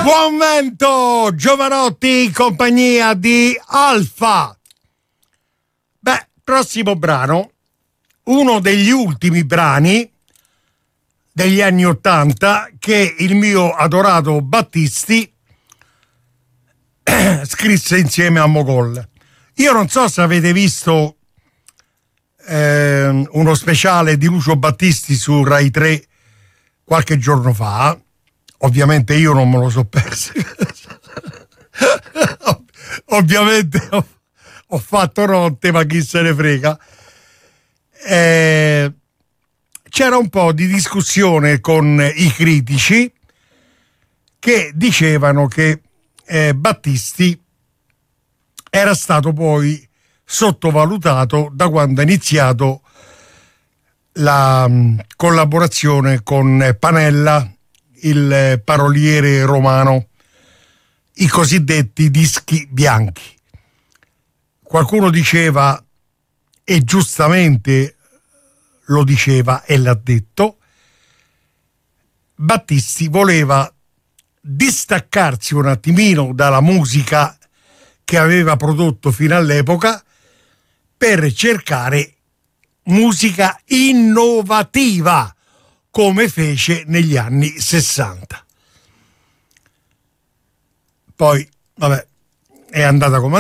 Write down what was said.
Buon vento, Giovanotti, compagnia di Alfa. Beh, prossimo brano, uno degli ultimi brani degli anni '80 che il mio adorato Battisti scrisse insieme a Mogol. Io non so se avete visto uno speciale di Lucio Battisti su Rai 3 qualche giorno fa. Ovviamente io non me lo so perso. Ovviamente ho fatto notte, ma chi se ne frega. C'era un po' di discussione con i critici che dicevano che Battisti era stato poi sottovalutato da quando ha iniziato la collaborazione con Panella, il paroliere romano, i cosiddetti dischi bianchi. Qualcuno diceva, e giustamente lo diceva e l'ha detto, Battisti voleva distaccarsi un attimino dalla musica che aveva prodotto fino all'epoca per cercare musica innovativa, come fece negli anni 60. Poi, vabbè, è andata come